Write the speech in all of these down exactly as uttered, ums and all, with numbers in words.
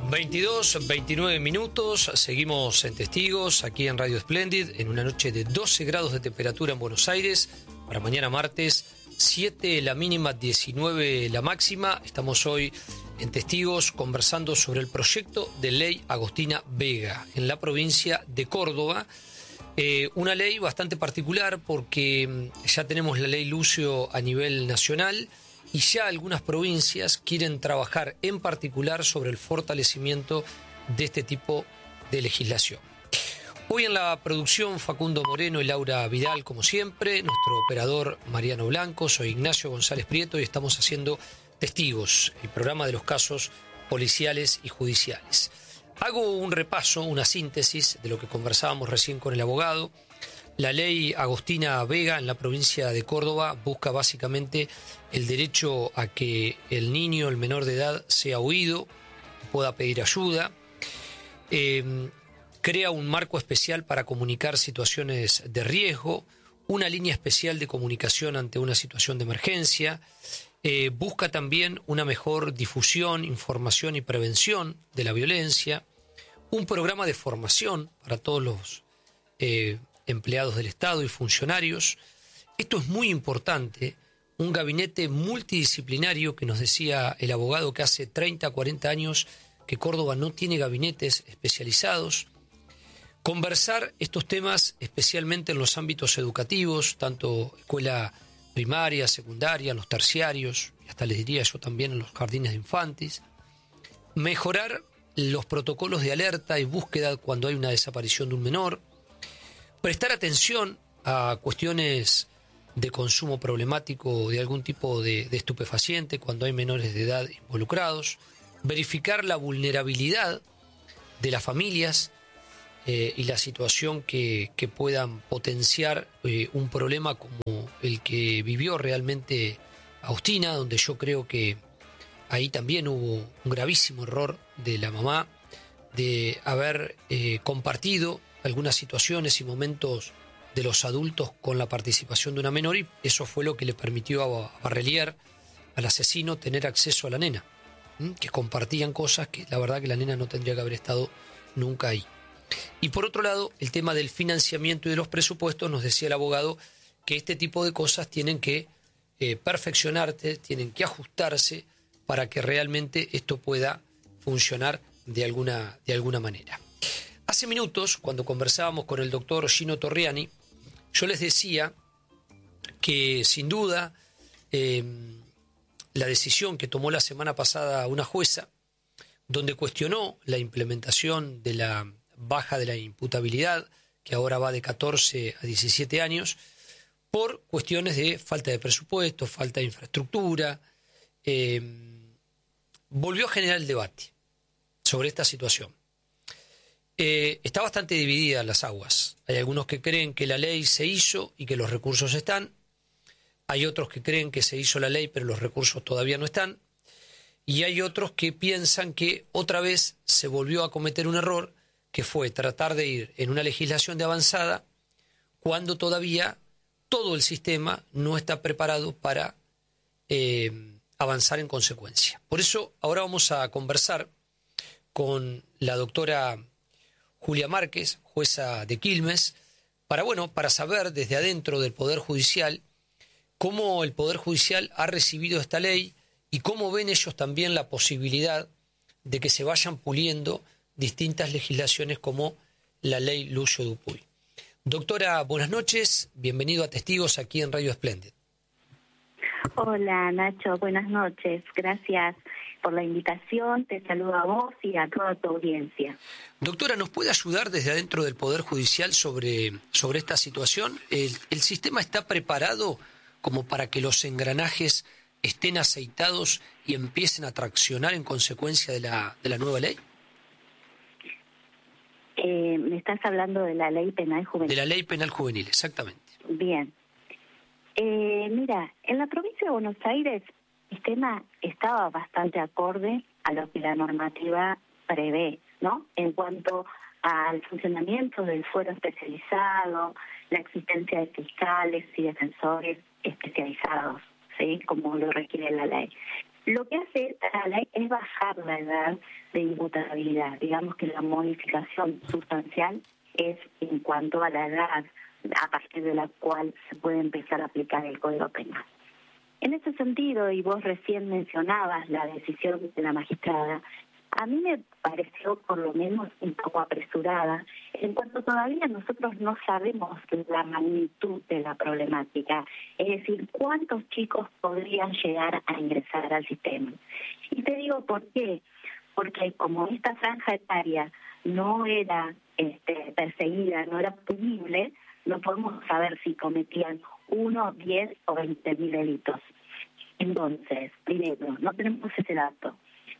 veintidós, veintinueve minutos, seguimos en Testigos, aquí en Radio Splendid, en una noche de doce grados de temperatura en Buenos Aires, para mañana martes, siete la mínima, diecinueve la máxima. Estamos hoy en Testigos conversando sobre el proyecto de ley Agostina Vega, en la provincia de Córdoba. Eh, una ley bastante particular porque ya tenemos la ley Lucio a nivel nacional, y ya algunas provincias quieren trabajar en particular sobre el fortalecimiento de este tipo de legislación. Hoy en la producción Facundo Moreno y Laura Vidal, como siempre, nuestro operador Mariano Blanco, soy Ignacio González Prieto y estamos haciendo Testigos, el programa de los casos policiales y judiciales. Hago un repaso, una síntesis de lo que conversábamos recién con el abogado. La ley Agostina Vega en la provincia de Córdoba busca básicamente el derecho a que el niño, el menor de edad, sea oído, pueda pedir ayuda. Eh, crea un marco especial para comunicar situaciones de riesgo, una línea especial de comunicación ante una situación de emergencia. Eh, busca también una mejor difusión, información y prevención de la violencia. Un programa de formación para todos los eh, empleados del Estado y funcionarios. Esto es muy importante, un gabinete multidisciplinario que nos decía el abogado que hace treinta, cuarenta años que Córdoba no tiene gabinetes especializados. Conversar estos temas especialmente en los ámbitos educativos, tanto escuela primaria, secundaria, los terciarios, y hasta les diría yo también en los jardines de infantes. Mejorar los protocolos de alerta y búsqueda cuando hay una desaparición de un menor. Prestar atención a cuestiones de consumo problemático de algún tipo de, de estupefaciente cuando hay menores de edad involucrados. Verificar la vulnerabilidad de las familias eh, y la situación que, que puedan potenciar eh, un problema como el que vivió realmente Agostina, donde yo creo que ahí también hubo un gravísimo error de la mamá de haber eh, compartido algunas situaciones y momentos de los adultos con la participación de una menor, y eso fue lo que le permitió a Barrelier, al asesino, tener acceso a la nena, ¿m? que compartían cosas que la verdad que la nena no tendría que haber estado nunca ahí. Y por otro lado, el tema del financiamiento y de los presupuestos, nos decía el abogado que este tipo de cosas tienen que eh, perfeccionarse, tienen que ajustarse para que realmente esto pueda funcionar de alguna, de alguna manera. Hace minutos, cuando conversábamos con el doctor Gino Torriani, yo les decía que sin duda eh, la decisión que tomó la semana pasada una jueza, donde cuestionó la implementación de la baja de la imputabilidad, que ahora va de catorce a diecisiete años, por cuestiones de falta de presupuesto, falta de infraestructura, eh, volvió a generar el debate sobre esta situación. Eh, está bastante dividida las aguas. Hay algunos que creen que la ley se hizo y que los recursos están. Hay otros que creen que se hizo la ley pero los recursos todavía no están. Y hay otros que piensan que otra vez se volvió a cometer un error, que fue tratar de ir en una legislación de avanzada cuando todavía todo el sistema no está preparado para eh, avanzar en consecuencia. Por eso ahora vamos a conversar con la doctora Julia Márquez, jueza de Quilmes, para, bueno, para saber desde adentro del Poder Judicial cómo el Poder Judicial ha recibido esta ley y cómo ven ellos también la posibilidad de que se vayan puliendo distintas legislaciones como la ley Lucio Dupuy. Doctora, buenas noches, bienvenido a Testigos aquí en Radio Splendid. Hola Nacho, buenas noches, gracias por la invitación, te saludo a vos y a toda tu audiencia. Doctora, ¿nos puede ayudar desde adentro del Poder Judicial sobre, sobre esta situación? ¿El, ¿El sistema está preparado como para que los engranajes estén aceitados y empiecen a traccionar en consecuencia de la, de la nueva ley? Eh, ¿Me estás hablando de la ley penal juvenil? De la ley penal juvenil, exactamente. Bien. Eh, mira, en la provincia de Buenos Aires el sistema estaba bastante acorde a lo que la normativa prevé, ¿no? En cuanto al funcionamiento del fuero especializado, la existencia de fiscales y defensores especializados, ¿sí? Como lo requiere la ley. Lo que hace la ley es bajar la edad de imputabilidad. Digamos que la modificación sustancial es en cuanto a la edad a partir de la cual se puede empezar a aplicar el Código Penal. En ese sentido, y vos recién mencionabas la decisión de la magistrada, a mí me pareció por lo menos un poco apresurada, en cuanto todavía nosotros no sabemos la magnitud de la problemática, es decir, cuántos chicos podrían llegar a ingresar al sistema. Y te digo por qué, porque como esta franja etaria no era este, perseguida, no era punible, no podemos saber si cometían uno, diez o veinte mil delitos. Entonces, primero, no tenemos ese dato.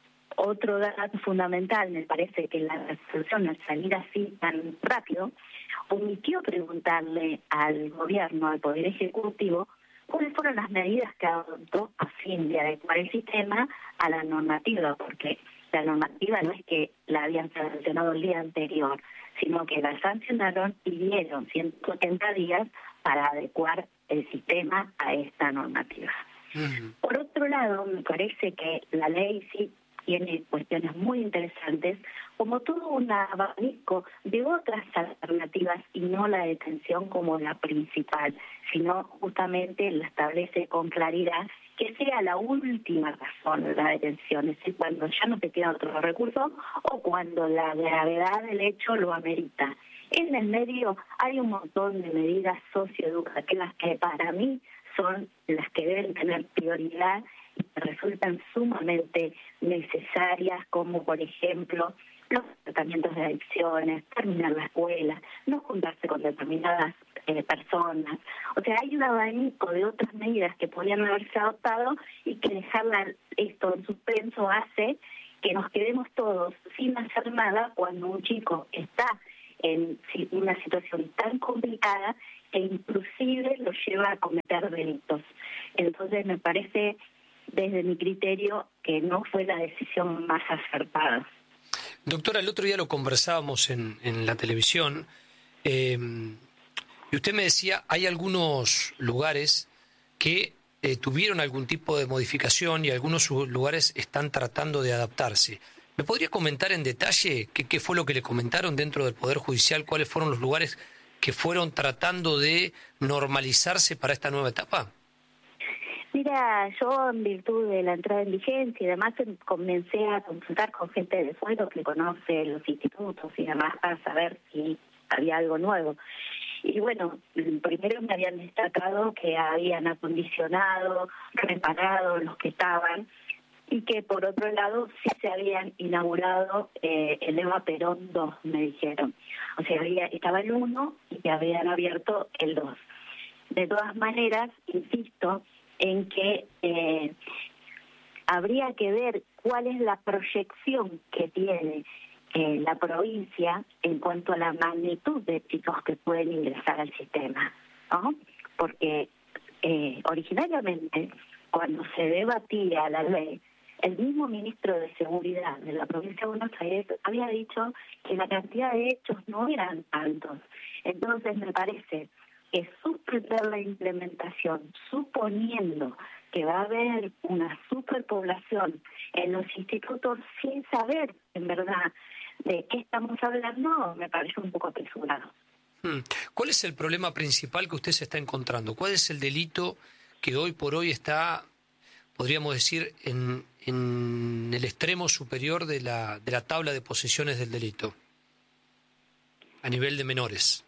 Otro dato fundamental, me parece que la resolución, al salir así tan rápido, omitió preguntarle al gobierno, al Poder Ejecutivo, cuáles fueron las medidas que adoptó a fin de adecuar el sistema a la normativa, porque la normativa no es que la habían sancionado el día anterior, sino que la sancionaron y dieron ciento setenta días para adecuar el sistema a esta normativa. Uh-huh. Por otro lado, me parece que la ley sí tiene cuestiones muy interesantes, como todo un abanico de otras alternativas y no la detención como la principal, sino justamente la establece con claridad que sea la última razón de la detención, es decir, cuando ya no te queda otro recurso o cuando la gravedad del hecho lo amerita. En el medio hay un montón de medidas socioeducativas que para mí son las que deben tener prioridad y que resultan sumamente necesarias, como por ejemplo los tratamientos de adicciones, terminar la escuela, no juntarse con determinadas eh, personas. O sea, hay un abanico de otras medidas que podrían haberse adoptado y que dejarla esto en suspenso hace que nos quedemos todos sin hacer nada cuando un chico está en una situación tan complicada que inclusive lo lleva a cometer delitos. Entonces me parece, desde mi criterio, que no fue la decisión más acertada. Doctora, el otro día lo conversábamos en, en la televisión eh, y usted me decía, hay algunos lugares que eh, tuvieron algún tipo de modificación y algunos lugares están tratando de adaptarse. ¿Me podría comentar en detalle qué, qué fue lo que le comentaron dentro del Poder Judicial? ¿Cuáles fueron los lugares que fueron tratando de normalizarse para esta nueva etapa? Mira, yo en virtud de la entrada en vigencia y demás comencé a consultar con gente de fuero que conoce los institutos y demás para saber si había algo nuevo. Y bueno, primero me habían destacado que habían acondicionado, reparado los que estaban y que por otro lado sí se habían inaugurado eh, el Eva Perón dos, me dijeron. O sea, había, estaba el uno y que habían abierto el dos. De todas maneras, insisto en que eh, habría que ver cuál es la proyección que tiene eh, la provincia en cuanto a la magnitud de chicos que pueden ingresar al sistema, ¿no? Porque eh, originariamente, cuando se debatía la ley, el mismo ministro de Seguridad de la provincia de Buenos Aires había dicho que la cantidad de hechos no eran tantos. Entonces me parece que suspender la implementación, suponiendo que va a haber una superpoblación en los institutos sin saber, en verdad, de qué estamos hablando, me parece un poco apresurado. ¿Cuál es el problema principal que usted se está encontrando? ¿Cuál es el delito que hoy por hoy está, podríamos decir, en, en el extremo superior de la, de la tabla de posiciones del delito a nivel de menores?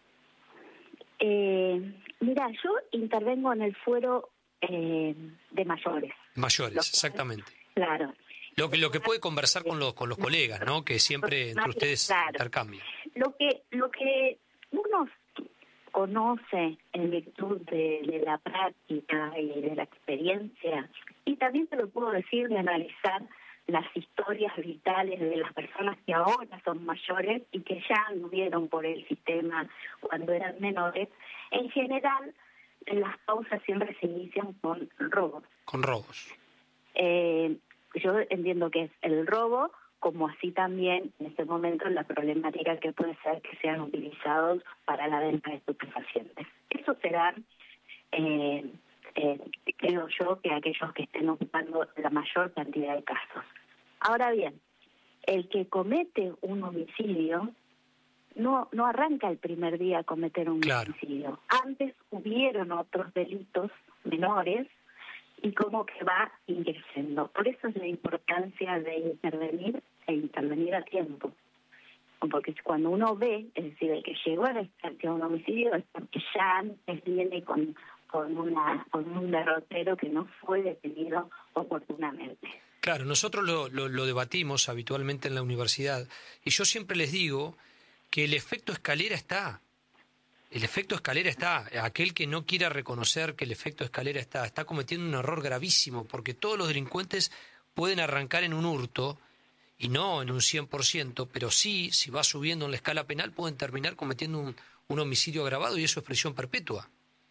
Eh, mira, yo intervengo en el fuero eh, de mayores. Mayores, lo, exactamente. Claro. Lo que lo que puede conversar con los con los colegas, ¿no? Que siempre entre ustedes claro. intercambian. Lo que lo que uno conoce en virtud de, de la práctica y de la experiencia, y también te lo puedo decir de analizar las historias vitales de las personas que ahora son mayores y que ya anduvieron por el sistema cuando eran menores, en general las causas siempre se inician con robos. Con robos. Eh, yo entiendo que es el robo, como así también en este momento la problemática que puede ser que sean utilizados para la venta de estupefacientes. Eso será, eh, eh, creo yo que aquellos que estén ocupando la mayor cantidad de casos. Ahora bien, el que comete un homicidio no no arranca el primer día a cometer un Claro. homicidio. Antes hubieron otros delitos menores y como que va ingresando. Por eso es la importancia de intervenir e intervenir a tiempo. Porque cuando uno ve, es decir, el que llegó a la instancia de un homicidio es porque ya antes viene con, con, una, con un derrotero que no fue detenido oportunamente. Claro, nosotros lo, lo, lo debatimos habitualmente en la universidad y yo siempre les digo que el efecto escalera está. El efecto escalera está. Aquel que no quiera reconocer que el efecto escalera está, está cometiendo un error gravísimo, porque todos los delincuentes pueden arrancar en un hurto, y no en un cien por ciento, pero sí, si va subiendo en la escala penal, pueden terminar cometiendo un, un homicidio agravado, y eso es prisión perpetua.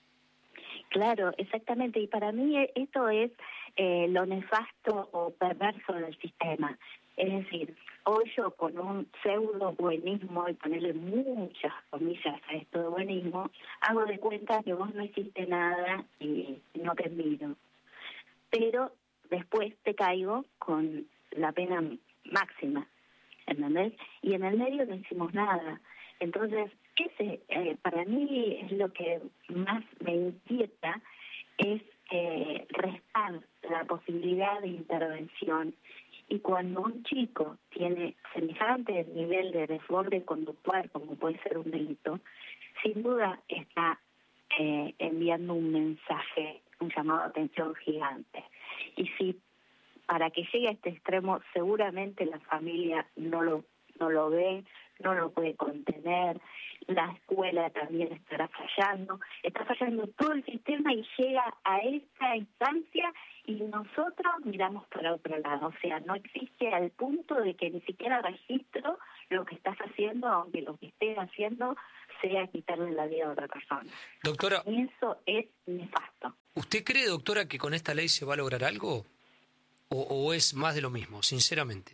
Claro, exactamente. Y para mí esto es eh, lo nefasto o perverso del sistema. Es decir, hoy yo con un pseudo buenismo, y ponerle muchas comillas a esto de buenismo, hago de cuenta que vos no hiciste nada y no te miro. Pero después te caigo con la pena máxima, ¿entendés? Y en el medio no hicimos nada. Entonces, ese eh, para mí es lo que más me inquieta, es eh, restar la posibilidad de intervención. Y cuando un chico tiene semejante nivel de desborde conductual, como puede ser un delito, sin duda está eh, enviando un mensaje, un llamado a atención gigante. Y si para que llegue a este extremo, seguramente la familia no lo no lo ve, no lo puede contener, la escuela también estará fallando, está fallando todo el sistema y llega a esta instancia y nosotros miramos para otro lado. O sea, no existe al punto de que ni siquiera registro lo que estás haciendo, aunque lo que estés haciendo sea quitarle la vida a otra persona. Doctora, y eso es nefasto. ¿Usted cree, doctora, que con esta ley se va a lograr algo? ¿O, o es más de lo mismo, sinceramente?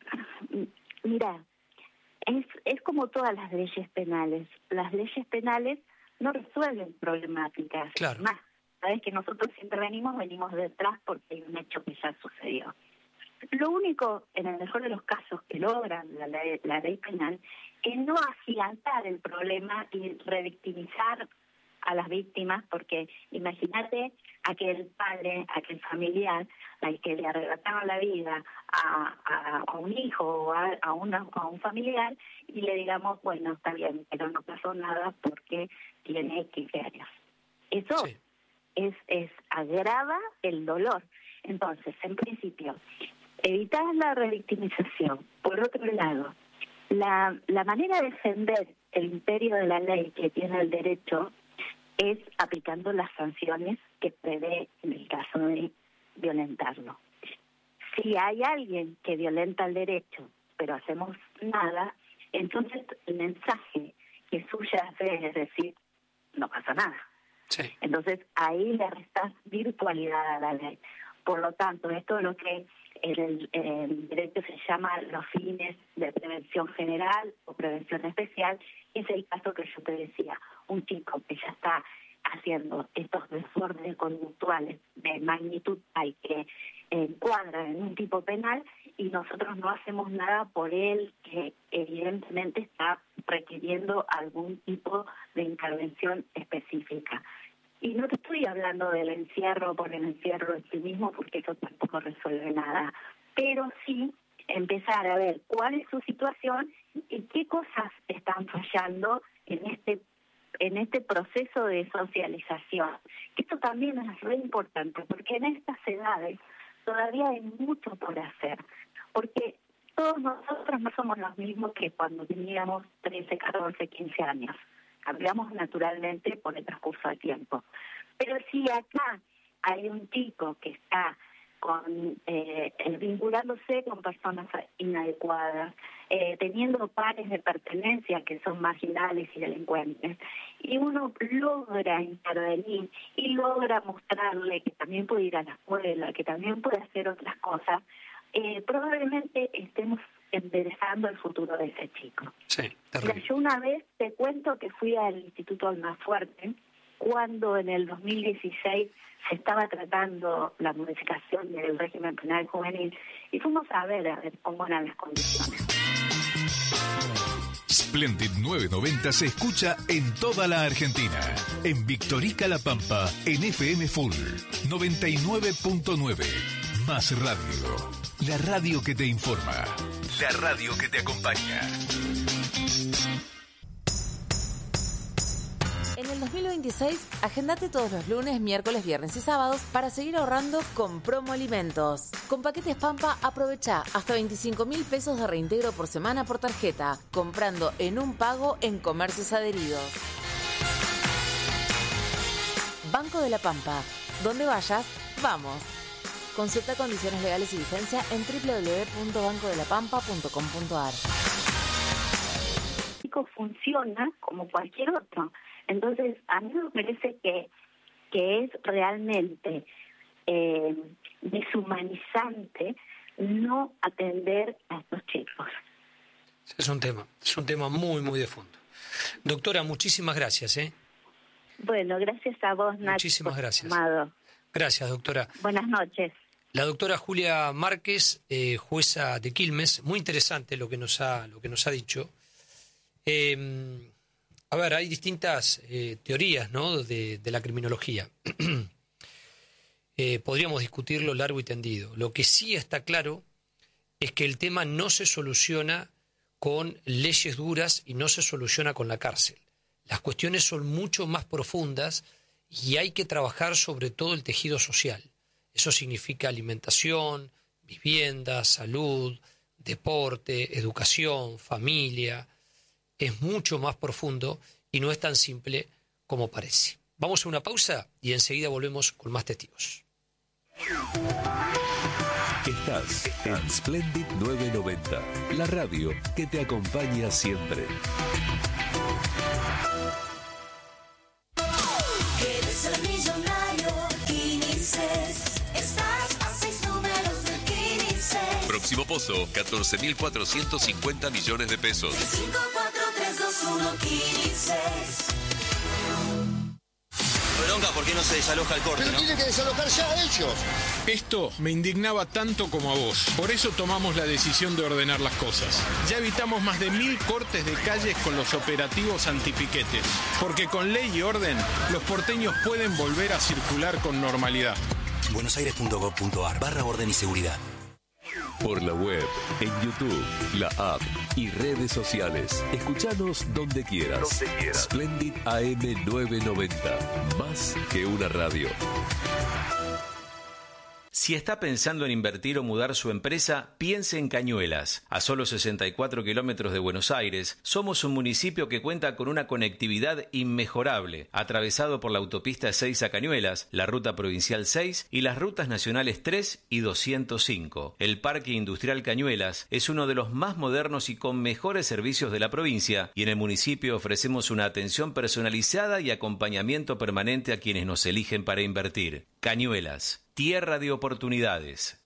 Mira, es, es como todas las leyes penales. Las leyes penales no resuelven problemáticas. Claro. Más, sabes que nosotros siempre venimos, venimos detrás porque hay un hecho que ya sucedió. Lo único, en el mejor de los casos, que logran la ley, la ley penal es no agigantar el problema y revictimizar a las víctimas, porque imagínate aquel padre, aquel familiar al que le arrebataron la vida a, a, a un hijo o a, a, una, a un familiar y le digamos, bueno, está bien, pero no pasó nada porque tiene quince años. Eso sí. es, es agrava el dolor. Entonces, en principio, evitar la revictimización. Por otro lado, la, la manera de defender el imperio de la ley que tiene el derecho es aplicando las sanciones que prevé en el caso de violentarlo. Si hay alguien que violenta el derecho, pero hacemos nada, entonces el mensaje que suya es decir, no pasa nada. Sí. Entonces ahí le restas virtualidad a la ley. Por lo tanto, esto es lo que en el, en el derecho se llama los fines de prevención general o prevención especial, y es el caso que yo te decía, un chico que ya está haciendo estos desórdenes conductuales de magnitud tal que encuadra en un tipo penal y nosotros no hacemos nada por él, que evidentemente está requiriendo algún tipo de intervención específica. Y no te estoy hablando del encierro por el encierro en sí mismo, porque eso tampoco resuelve nada, pero sí empezar a ver cuál es su situación y qué cosas están fallando en este en este proceso de socialización. Esto también es re importante, porque en estas edades todavía hay mucho por hacer, porque todos nosotros no somos los mismos que cuando teníamos trece, catorce, quince años. Cambiamos naturalmente por el transcurso del tiempo. Pero si acá hay un chico que está con eh, vinculándose con personas inadecuadas, eh, teniendo pares de pertenencia que son marginales y delincuentes, y uno logra intervenir y logra mostrarle que también puede ir a la escuela, que también puede hacer otras cosas, eh, probablemente estemos enderezando el futuro de ese chico. Sí, Mira, yo una vez te cuento que fui al Instituto Almafuerte cuando en el dos mil dieciséis se estaba tratando la modificación del régimen penal juvenil, y fuimos a ver, a ver cómo eran las condiciones. Splendid novecientos noventa se escucha en toda la Argentina. En Victorica La Pampa, en F M Full, noventa y nueve punto nueve. Más radio. La radio que te informa. La radio que te acompaña. En el dos mil veintiséis, agendate todos los lunes, miércoles, viernes y sábados para seguir ahorrando con Promo Alimentos. Con Paquetes Pampa, aprovecha hasta veinticinco mil pesos de reintegro por semana por tarjeta, comprando en un pago en comercios adheridos. Banco de la Pampa. Donde vayas, vamos. Consulta condiciones legales y vigencia en doble u doble u doble u punto banco de la pampa punto com punto a r. Funciona como cualquier otro. Entonces, a mí me parece que, que es realmente eh, deshumanizante no atender a estos chicos. Es un tema, es un tema muy, muy de fondo. Doctora, muchísimas gracias. ¿eh? Bueno, gracias a vos, Nacho. Muchísimas gracias. Amado. Gracias, doctora. Buenas noches. La doctora Julia Márquez, eh, jueza de Quilmes, muy interesante lo que nos ha, lo que nos ha dicho. Eh, a ver, hay distintas eh, teorías, ¿no?, de, de la criminología. eh, podríamos discutirlo largo y tendido. Lo que sí está claro es que el tema no se soluciona con leyes duras y no se soluciona con la cárcel. Las cuestiones son mucho más profundas y hay que trabajar sobre todo el tejido social. Eso significa alimentación, vivienda, salud, deporte, educación, familia. Es mucho más profundo y no es tan simple como parece. Vamos a una pausa y enseguida volvemos con más testigos. Estás en Splendid novecientos noventa, la radio que te acompaña siempre. ¿Quieres ser millonario? Quinices. Estás a seis números de Quinices. Próximo pozo, catorce mil cuatrocientos cincuenta millones de pesos. cinco, cuatro, tres, dos, uno, Quinices. Bronca, ¿por qué no se desaloja el corte? Pero ¿no? tienen que desalojar ya ellos. Esto me indignaba tanto como a vos. Por eso tomamos la decisión de ordenar las cosas. Ya evitamos más de mil cortes de calles con los operativos antipiquetes. Porque con ley y orden, los porteños pueden volver a circular con normalidad. buenosaires.gov.ar barra orden y seguridad. Por la web, en YouTube, la app y redes sociales. Escuchanos donde quieras. Donde quieras. Splendid A M novecientos noventa. Más que una radio. Si está pensando en invertir o mudar su empresa, piense en Cañuelas. A solo sesenta y cuatro kilómetros de Buenos Aires, somos un municipio que cuenta con una conectividad inmejorable, atravesado por la autopista seis a Cañuelas, la ruta provincial seis y las rutas nacionales tres y doscientos cinco. El Parque Industrial Cañuelas es uno de los más modernos y con mejores servicios de la provincia, y en el municipio ofrecemos una atención personalizada y acompañamiento permanente a quienes nos eligen para invertir. Cañuelas. Tierra de oportunidades.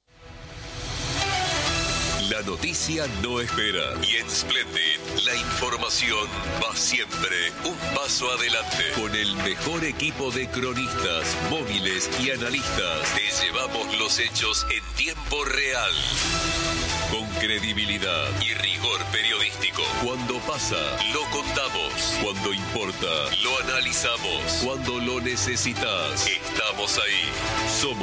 La noticia no espera y en Splendid la información va siempre un paso adelante. Con el mejor equipo de cronistas, móviles y analistas, te llevamos los hechos en tiempo real. Con credibilidad y rigor periodístico. Cuando pasa, lo contamos. Cuando importa, lo analizamos. Cuando lo necesitas, estamos ahí. Somos